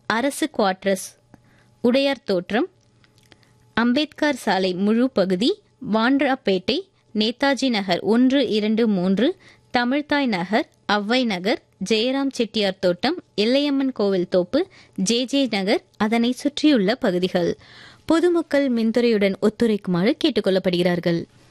அரசு குவார்ட்டர்ஸ், உடையார் தோற்றம், அம்பேத்கர் சாலை முழு பகுதி, வாண்டராப்பேட்டை, நேதாஜி நகர் 1, 2, 3, தமிழ்தாய் நகர், அவ்வை நகர், ஜெயராம் செட்டியார் தோட்டம், எல்லையம்மன் கோவில் தோப்பு, ஜே நகர், அதனை சுற்றியுள்ள பகுதிகள். பொதுமக்கள் மின்துறையுடன் ஒத்துழைக்குமாறு கேட்டுக் கொள்ளப்படுகிறார்கள்.